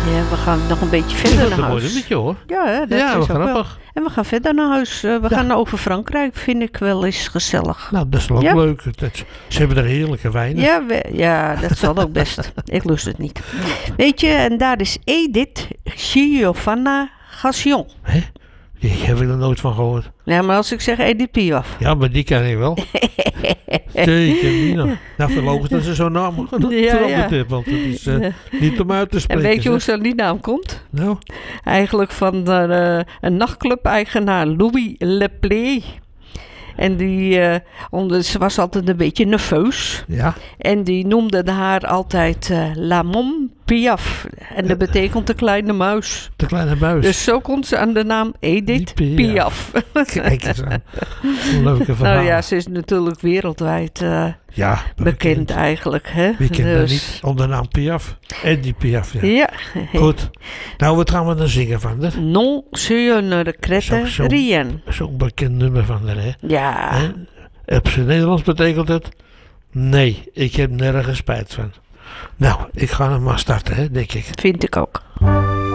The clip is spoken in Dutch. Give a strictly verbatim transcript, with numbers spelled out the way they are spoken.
Ja, we gaan nog een beetje verder Dat naar is een mooi huis. nummertje hoor. Ja, hè, dat Ja, is wat ook wel. grappig. En we gaan verder naar huis. Uh, we Ja. gaan over Frankrijk, vind ik wel eens gezellig. Nou, dat is wel Ja. leuk. Dat, ze hebben er heerlijke wijnen. Ja, we, ja, dat zal ook best. Ik lust het niet. Weet je, en daar is Edith Giovanna Gassion. Hè? Die heb ik er nooit van gehoord. Ja, maar als ik zeg Edith Piaf. Ja, maar die ken ik wel. Zeker, Nina. Nou, veel logisch dat ze zo'n naam Ja, veranderd ja. heeft. Want het is uh, niet om uit te En spreken. weet je hoe zeg. ze aan die naam komt? Nou, Eigenlijk van de, uh, een nachtclub-eigenaar Louis Leplay. En die uh, onder, ze was altijd een beetje nerveus. ja. En die noemde haar altijd uh, La Mom Piaf. En dat betekent de kleine muis. De kleine buis. Dus zo komt ze aan de naam Edith Die Piaf. Piaf. Kijk eens aan. Een leuke verhaal. Nou ja, ze is natuurlijk wereldwijd uh, ja, bekend eigenlijk. Hè? Wie kent haar Dus- niet onder de naam Piaf? Eddie Piaf, ja. Ja. Goed. Nou, wat gaan we dan zingen van haar? Non, je ne regrette Zo- zo- rien. Zo'n bekend nummer van haar, hè? Ja. Hè? Op zijn Nederlands betekent het... Nee, ik heb nergens spijt van. Nou, ik ga hem maar starten, hè, denk ik. Vind ik ook.